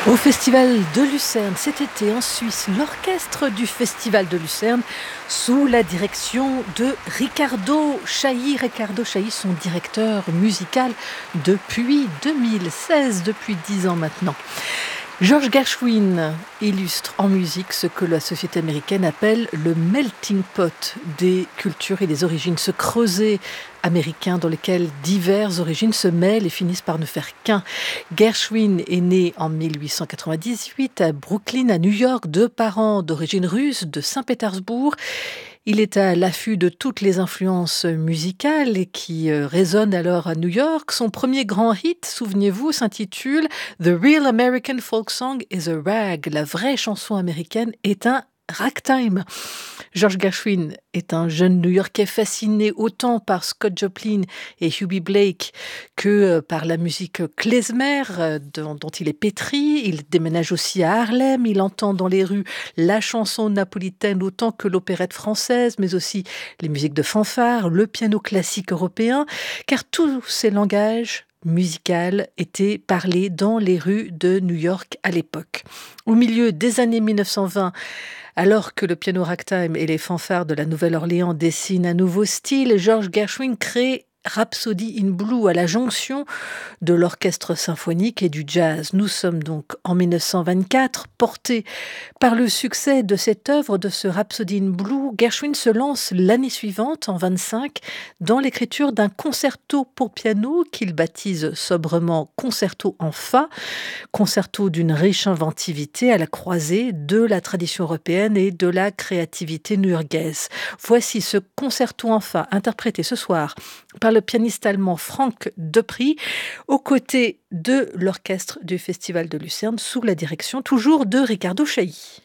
Au Festival de Lucerne, cet été en Suisse, l'orchestre du Festival de Lucerne, sous la direction de Riccardo Chailly. Riccardo Chailly, son directeur musical depuis 2016, depuis 10 ans maintenant. George Gershwin illustre en musique ce que la société américaine appelle le melting pot des cultures et des origines, ce creuset américain dans lequel diverses origines se mêlent et finissent par ne faire qu'un. Gershwin est né en 1898 à Brooklyn, à New York, de parents d'origine russe de Saint-Pétersbourg. Il est à l'affût de toutes les influences musicales qui résonnent alors à New York. Son premier grand hit, souvenez-vous, s'intitule The Real American Folk Song is a Rag. La vraie chanson américaine est un ragtime. George Gershwin est un jeune New-Yorkais fasciné autant par Scott Joplin et Hubie Blake que par la musique klezmer dont il est pétri. Il déménage aussi à Harlem. Il entend dans les rues la chanson napolitaine autant que l'opérette française, mais aussi les musiques de fanfare, le piano classique européen, car tous ces langages musicales étaient parlés dans les rues de New York à l'époque. Au milieu des années 1920, alors que le piano ragtime et les fanfares de la Nouvelle-Orléans dessinent un nouveau style, George Gershwin crée Rhapsody in Blue à la jonction de l'orchestre symphonique et du jazz. Nous sommes donc en 1924, portés par le succès de cette œuvre, de ce Rhapsody in Blue. Gershwin se lance l'année suivante, en 25, dans l'écriture d'un concerto pour piano qu'il baptise sobrement Concerto en Fa, concerto d'une riche inventivité à la croisée de la tradition européenne et de la créativité new-yorkaise. Voici ce concerto en Fa interprété ce soir par le pianiste allemand Frank Depri, aux côtés de l'orchestre du Festival de Lucerne, sous la direction toujours de Riccardo Chailly.